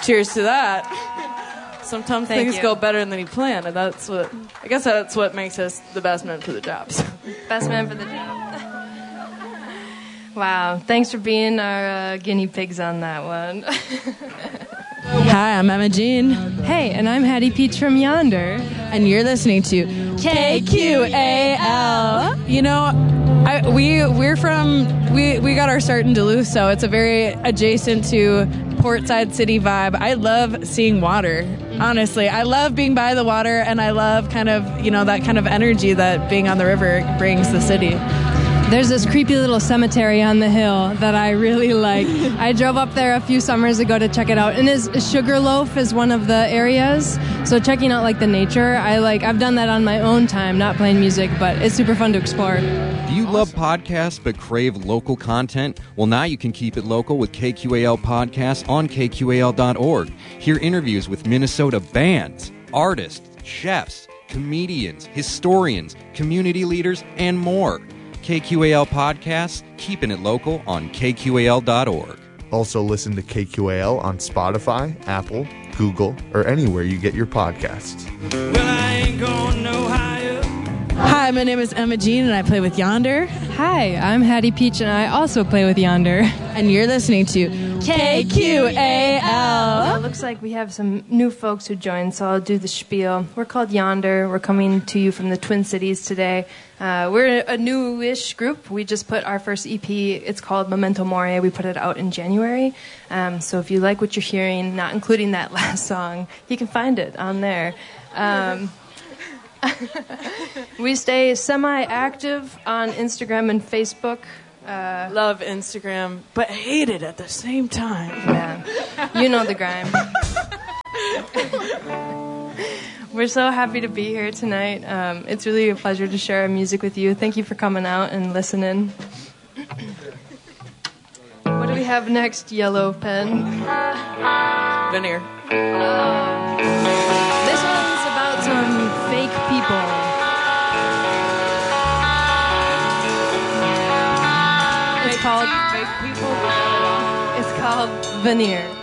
Cheers to that. Sometimes things go better than you plan, and that's what makes us the best men for the job. So. Best man for the job. Wow. Thanks for being our guinea pigs on that one. Hi, I'm Emma Jean. Hey, and I'm Hattie Peach from Yonder. And you're listening to KQAL. You know, we got our start in Duluth, so it's a very adjacent to Portside City vibe. I love seeing water. Honestly, I love being by the water, and I love kind of, that kind of energy that being on the river brings the city. There's this creepy little cemetery on the hill that I really like. I drove up there a few summers ago to check it out, and Sugarloaf is one of the areas. So checking out the nature, I've done that on my own time, not playing music, but it's super fun to explore. Do you love podcasts but crave local content? Well, now you can keep it local with KQAL Podcasts on KQAL.org. Hear interviews with Minnesota bands, artists, chefs, comedians, historians, community leaders, and more. KQAL Podcasts, keeping it local on KQAL.org. Also listen to KQAL on Spotify, Apple, Google, or anywhere you get your podcasts. Well, I ain't going no higher. Hi, my name is Emma Jean, and I play with Yonder. Hi, I'm Hattie Peach, and I also play with Yonder. And you're listening to KQAL. Well, it looks like we have some new folks who joined, so I'll do the spiel. We're called Yonder. We're coming to you from the Twin Cities today. We're a newish group. We just put our first EP. It's called Memento Mori. We put it out in January. So if you like what you're hearing, not including that last song, you can find it on there. We stay semi-active on Instagram and Facebook. Love Instagram, but hate it at the same time. Yeah, you know the grime. We're so happy to be here tonight. It's really a pleasure to share our music with you. Thank you for coming out and listening. What do we have next, Yellow Pen? Veneer. This one's about some fake people. It's called Fake People. It's called Veneer.